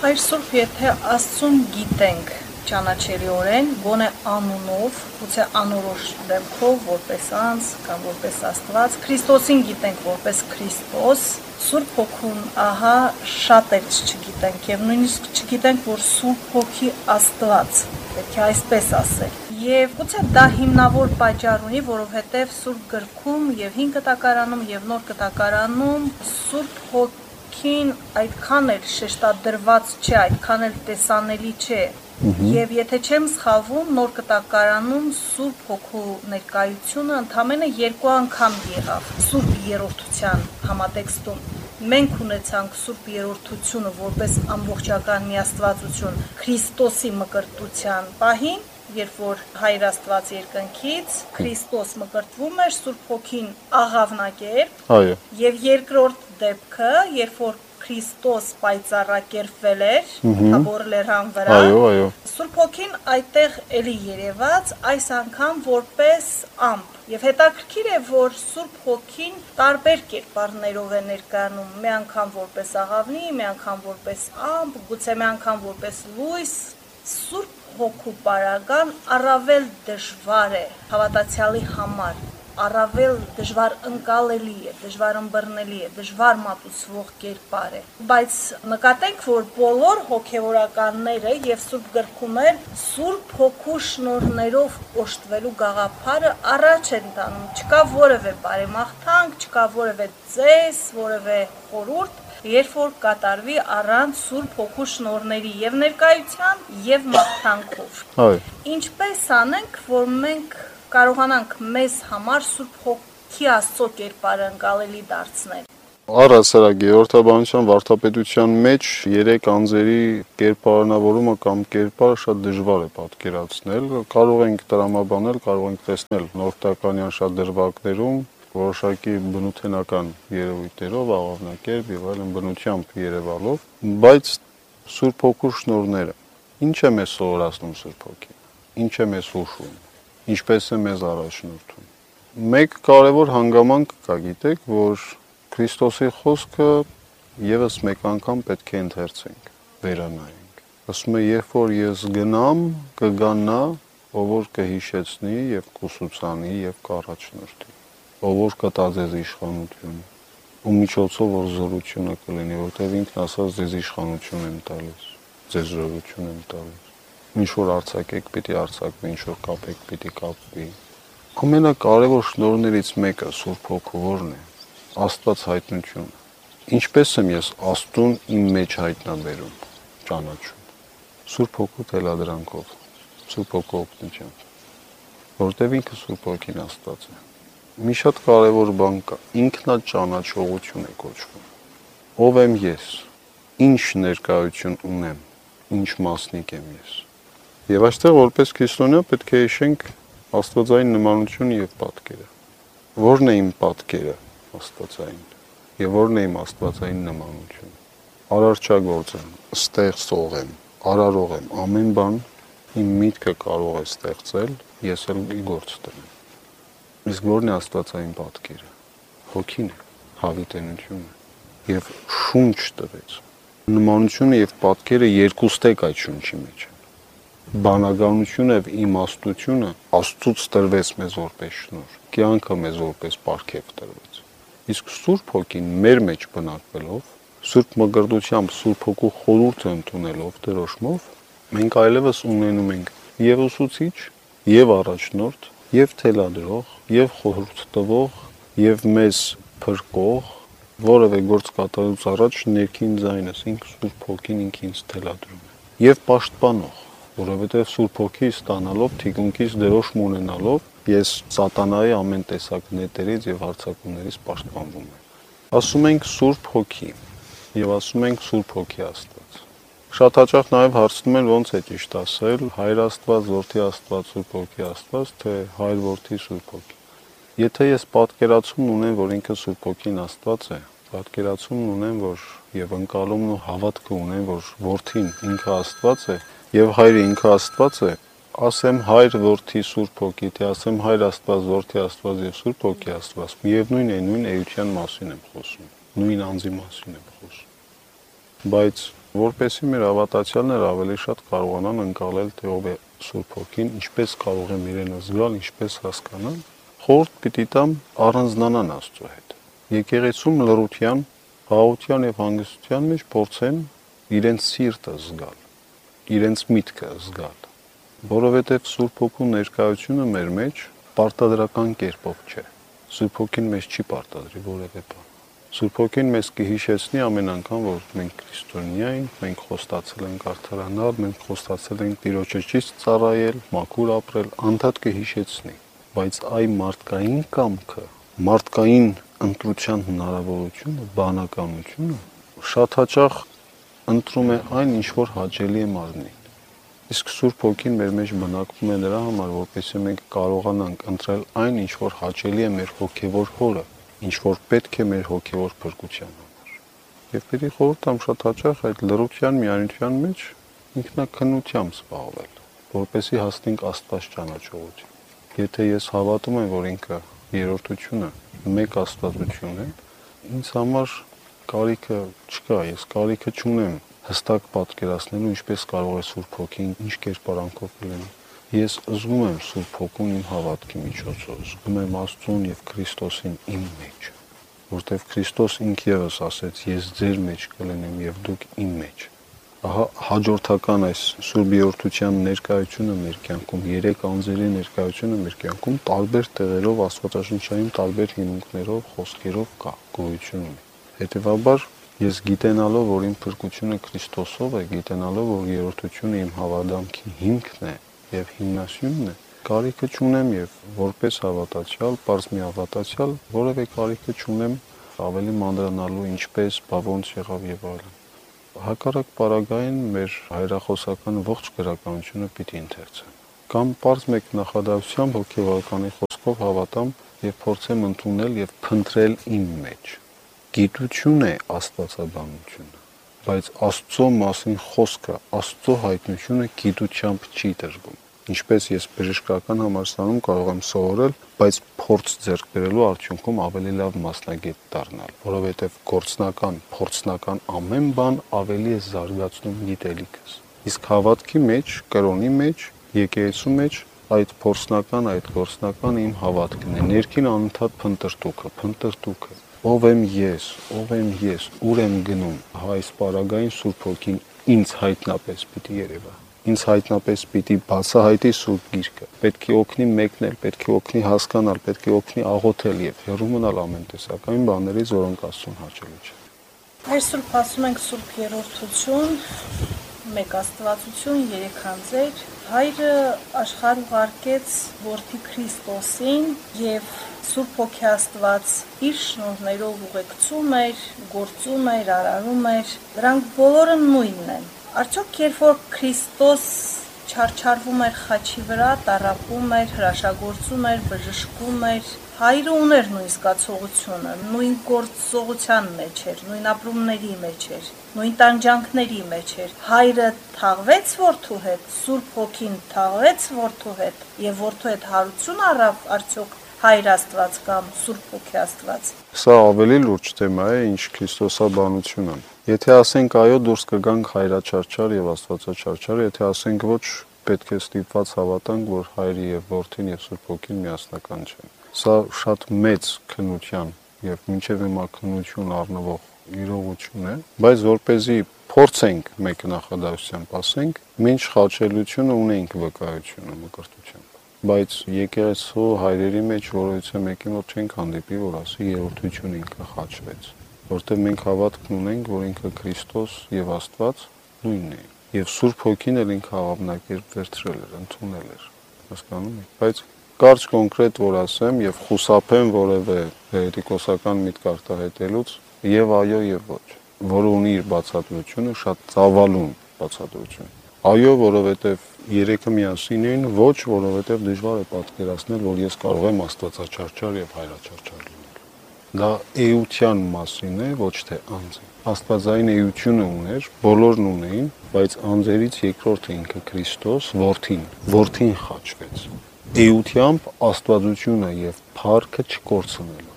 Այր Սուրբ, եթե Աստծուն գիտենք ճանաչելիորեն, գոնե անունով, գուցե անորոշ դեպքով, որպես անձ կամ որպես Աստված, Քրիստոսին գիտենք որպես Քրիստոս, Սուրբ Հոգուն ահա շատերս չգիտենք եւ նույնիսկ չգիտենք, որ Սուրբ Հոգի Աստված, պետք է այսպես ասել։ Եվ գուցե դա հիմնավոր պատճառ ունի, որովհետեւ Սուրբ գրքում եւ Հին Կտակարանում եւ Նոր Կտակարանում Սուրբ Հոգին այդքան էլ շեշտադրված չէ, այդքան էլ տեսանելի չէ։ Եվ եթե չեմ սխալվում, Նոր Կտակարանում Սուրբ Հոգու ներկայությունը ընդամենը 2 անգամ եղավ Սուրբ Երրորդության համատեքստում։ Մենք ունեցանք Սուրբ Երրորդությունը որպես ամբողջական միաստվածություն Քրիստոսի մկրտության պահին, երբ որ Հայր Աստված երկնքից Քրիստոս մկրտվում էր, Սուրբ Հոգին աղավնակերպ, եւ երկրորդ դեպքը, երբ որ Քրիստոս պայծառակերպվել էր Թաբոր լեռան վրա, Սուրբ Հոգին այդտեղ էլի երևաց, այս անգամ որպես ամպ։ Եվ հետաքրքիր է, որ Սուրբ Հոգին տարբեր կերպարներով է ներկայանում, մի անգամ որպես աղավնի, մի անգամ որպես ամպ, գուցե մի անգամ որպես լույս։ Սուրբ Հոգու պարագան առավել դժվար է հավատացյալի համար, առավել դժվար ընկալելի է, դժվար ըմբռնելի է, դժվար մատուցվող կերպար է։ Բայց նկատենք, որ բոլոր հոգևորականները եւ Սուրբ գրքում էլ Սուրբ Հոգու շնորհներով օժտվելու գաղափարը առաջ են տանում։ Չկա որևէ բարեմաղթանք, չկա որևէ ծես, որևէ խորհուրդ, երբ որ կատարվի առանց Սուրբ Հոգու շնորհների եւ ներկայության եւ մաղթանքով։ Ինչպես անենք, որ մենք կարողանանք մեզ համար Սուրբ Հոգի Աստծո կերպարը ընկալելի դարձնել։ Առասարակ Գեորգիաբանության վարդապետության մեջ 3 անձերի կերպարանավորումը կամ կերպարը շատ դժվար է պատկերացնել։ Կարող ենք տրամաբանել, կարող ենք տեսնել նորտականյան շատ դրվագներում որոշակի բնութենական երևույթներով, աղավնակերպ եւ այլն բնությամբ երևալով, բայց Սուրբ Հոգու շնորհները ինչ է մեզ սովորացնում Սուրբ Հոգին, ինչ է մեզ հուշում, ինչպես է մեզ առաջնորդում։ Մեկ կարևոր հանգամանք կա, գիտեք, որ Քրիստոսի խոսքը եւս մեկ անգամ պետք է ընթերցենք, վերանայենք։ Ասում է, երբ որ ես գնամ, կգա նա, ով որ կհիշեցնի եւ կուսուցանի եւ կառաջնորդի, ով որ կտա ձեզ իշխանություն, ու միջոցով որ զորությունը կլինի, որտեղ ինքն ասած ձեզ իշխանություն եմ տալիս, ձեզ զորություն եմ տալիս։ Ինչ որ արձակեք, պիտի արձակվի, ինչ որ կապեք, պիտի կապվի։ Ամենակարևոր շնորհներից մեկը Սուրբ Հոգու որն է, Աստված հայտնությունը։ Ինչպես եմ ես Աստծուն իմ մեջ հայտնաբերում, ճանաչում։ Սուրբ Հոգու թելադրանքով, Սուրբ Հոգու օգնությամբ, որտեղ ինքը Սուրբ Հոգին Աստված է։ Մի շատ կարևոր բան կա, ինքնաճանաչողություն է կոչվում։ Ով եմ ես, ինչ ներկայություն ունեմ, ինչ մասնիկ եմ ես։ Եվ այստեղ որպես քրիստոնյա պետք է հիշենք աստվածային նմանությունը եւ պատկերը։ Որն է իմ պատկերը աստվածային եւ որն է իմ աստվածային նմանությունը։ Արարչագործ եմ, ստեղծող եմ, արարող եմ, ամեն բան իմ միտքը կարող է ստեղծել, ես էլ գործ տնեմ։ Իսկ որն է աստվածային պատկերը։ Հոգին է, հավիտենությունը եւ շունչ տվեց։ Նմանությունը եւ պատկերը երկուստեք այդ շունչի մեջ են։ Բանականությունը եւ իմաստությունը Աստծուց տրվեց մեզ որպես շնորհ, կյանքը մեզ որպես պարգև տրվեց։ Իսկ Սուրբ Հոգին մեր մեջ բնակվելով, Սուրբ մկրտությամբ Սուրբ Հոգու խորհուրդը ընդունելով դրոշմով, մենք այլևս ունենում ենք եւ ուսուցիչ, եւ առաջնորդ, եւ թելադրող, եւ խորհուրդ տվող, եւ մեզ փրկող, որևէ գործ կատարելուց առաջ ներքին ձայնս ինքը Սուրբ Հոգին ինքինց թելադրում է, եւ պաշտպանող, որովհետեւ Սուրբ Հոգի ստանալով, թիկունքից դրոշմ ունենալով, ես սատանայի ամեն տեսակ նետերից եւ հարձակումներից պաշտպանվում եմ։ Ասում ենք Սուրբ Հոգի եւ ասում ենք Սուրբ Հոգի Աստված։ Շատ հաճախ նաեւ հարցնում են ոնց է ճիշտ ասել Հայր Աստված, Որդի Աստված, Սուրբ Հոգի Աստված, թե Հայր, Որդի, Սուրբ Հոգի։ Եթե ես պատկերացում ունեմ, որ ինքը Սուրբ Հոգին Աստված է, պատկերացում ունեմ, որ եւ ընկալումն ու հավատքը ունեմ, որ Որդին ինքը Աստված է եւ Հայրը ինքը Աստված է, ասեմ Հայր, Որդի, Սուրբ Հոգի, թե ասեմ Հայր Աստված, Որդի Աստված եւ Սուրբ Հոգի Աստված, միևնույն է, նույն էության մասին եմ խոսում, նույն անձի մասին եմ խոսում։ Բայց որպեսզի մեր հավատացյալները ավելի շատ կարողանան ընկալել թե ով է Սուրբ Հոգին, ինչպես կարող են իրեն զգալ, ինչպես հասկանալ, խորհուրդ պիտի տամ առանձնանան Աստծո հետ։ Եկեղեցում լռության, խաղաղության եւ հանգստության մեջ փորձեն իրենց սիրտը զգալ, իրենց միտքը զգալ, որովհետեւ Սուրբ Հոգու ներկայությունը մեր մեջ պարտադրական կերպով չէ։ Սուրբ Հոգին մեզ չի պարտադրի որևէ բան։ Սուրբ Հոգին մեզ կհիշեցնի ամեն անգամ, որ մենք քրիստոնյա ենք, մենք խոստացել ենք արդարանալ, մենք խոստացել ենք Տիրոջը ճիշտ ծառայել, մաքուր ապրել, անդադ կհիշեցնի, բայց այ մարդկային կամքը, մարդկային ընտրության հնարավորությունը, բանականությունը շատ հաճախ ընտրում է այն, ինչ որ հաճելի է մարմնին։ Իսկ Սուրբ Հոգին մեր մեջ բնակվում է նրա համար, որպեսզի մենք կարողանանք ընտրել այն, ինչ որ հաճելի է մեր հոգևոր հորը, ինչ որ պետք է մեր հոգևոր փրկության համար։ Եվ պիտի խորհուրդ տամ շատ հաճախ այդ լռության միայնության մեջ ինքնակնությամբ զբաղվել, որպեսզի հասնենք Աստված ճանաչողություն։ Եթե ես հավատում եմ, որ ինքը երրորդությունը մեկ աստվածություն է, ինձ համար կարիքը չկա, ես կարիքը չունեմ հստակ պատկերացնելու ինչպես կարող է Սուրբ Հոգին, ինչ կերպարանքով լինի։ Ես զգում եմ Սուրբ Հոգուն իմ հավատքի միջոցով, զգում եմ Աստծուն եւ Քրիստոսին իմ մեջ, որտեղ Քրիստոս ինքը ևս ասեց. ես ձեր մեջ կլինեմ եւ դուք իմ մեջ։ Ահա հաջորդական այս Սուրբ Երրորդության ներկայությունը մեր կյանքում, երեք անձերի ներկայությունը մեր կյանքում տարբեր տեղերով, աստվածաշնչային տարբեր հիմունքներով, խոսքերով կա, գոյություն ունի։ Հետևաբար ես գիտենալով, որ իմ փրկությունը Քրիստոսով է, գիտենալով, որ երրորդությունը իմ հավատամքի հիմքն է եւ հիմնասյունն է, կարիքը չունեմ եւ որպես հավատացյալ, պարզ մի հավատացյալ, որևէ կարիքը չունեմ ավելի մանրանալու ինչպես, բա ոնց եղավ եւ այլն։ Հակառակ պարագային մեր հայրախոսական ողջ գրականությունը պիտի ընթերցեմ։ Կամ պարզ մեկ նախադասությամբ հոգեվարականի խոսքով հավատամ եւ փորձեմ ընդունել եւ փնտրել իմ մեջ։ Գիտություն է աստվածաբանությունը, բայց Աստծո մասին խոսքը, Աստծո հայտնությունը գիտությամբ չի տրվում։ Ինչպես ես բժշկական համալսարանում կարող եմ սովորել, բայց փորձ ձեռք բերելու արդյունքում ավելի լավ մասնագետ դառնալ, որովհետև փորձնական ամեն բան ավելի է զարգացնում գիտելիքս։ Իսկ հավատքի մեջ, կրոնի մեջ, եկեղեցու մեջ այդ փորձնական, այդ գործնական իմ հավատքն է, ներքին անընդհատ փնտրտուքը։ Ով եմ ես, ուր եմ գնում, այս պարագային Սուրբ Հոգին ինձ հայտնապես պիտի երևա։ Ինձ հայտնապես պիտի բացահայտի Սուրբ Գիրքը։ Պետք է օգնի մեկնել, պետք է օգնի հասկանալ, պետք է օգնի աղոթել եւ հեռու մնալ ամեն տեսակային բաներից, որոնք Աստծուն հաճելի չեն։ Այսօր ասում ենք Սուրբ Երրորդություն, մեկ աստվածություն, երեք անձեր։ Հայրը աշխարհ ուղարկեց որդի Քրիստոսին եւ Սուրբ Հոգի Աստված իր շնորհներով ուղեկցում էր, գործում էր, արարում էր։ Դրանք բոլորը նույնն են։ Արդյոք երբ որ Քրիստոս չարչարվում էր խաչի վրա, տառապում էր, հրաշագործում էր, բժշկում էր, հայրը ուներ նույն զգացողությունը, նույն գործողության մեջ էր, նույն ապրումների մեջ էր, նույն տանջանքների մեջ էր։ Հայրը թաղվեց որդու հետ, Սուրբ Հոգին թաղվեց որդու հետ, եւ որդու հետ հարություն առավ արդյոք Հայր Աստված կամ Սուրբ Հոգի Աստված։ Սա ավելի լուրջ թեմա է, ինչ քրիստոսաբանությունը։ Եթե ասենք այո, դուրս կգանք հայրաչարչար եւ աստվածաչարչար, եթե ասենք ոչ, պետք է ստիպված հավատանք, որ հայրը եւ որդին եւ Սուրբ Հոգին միասնական չեն։ Սա շատ մեծ քննության եւ մինչեւ հիմա քննություն առնվող իրողություն է, բայց որպեսզի փորձենք մեկ նախադասությամբ ասենք, մինչ խաչելությունը ունենք վկայությունը մկրտությամբ։ Բայց եկեղեցու հայրերի մեջ որովհետեւ մեկի մոտ չենք հանդիպի, որ ասի երրորդությունը ինքը խաչվեց, որտեղ մենք հավատք ունենք, որ ինքը Քրիստոս եւ Աստված նույնն է, եւ Սուրբ Հոգին էլ ինքը հավակնակերպ վերցրել էր, ընդունել էր, հասկանում եք, բայց կարճ կոնկրետ որ ասեմ եւ խուսափեմ որևէ հերետիկոսական միտք արտահայտելուց, եւ այո եւ ոչ, որը ունի իր բացատրությունը, շատ ծավալուն բացատրություն։ Այո, որովհետեւ երեքը միասին են, ոչ, որովհետեւ դժվար է պատկերացնել, որ ես կարող եմ աստվածաչարչար եւ հայրաչարչար լինել։ Դա էության մասին է, ոչ թե անձի։ Աստվածային էությունը ուներ, բոլորն ունեին, բայց անձերից երկրորդը ինքը Քրիստոս, որդին խաչվեց։ Էությամբ աստվածությունը եւ փառքը չկորցնել։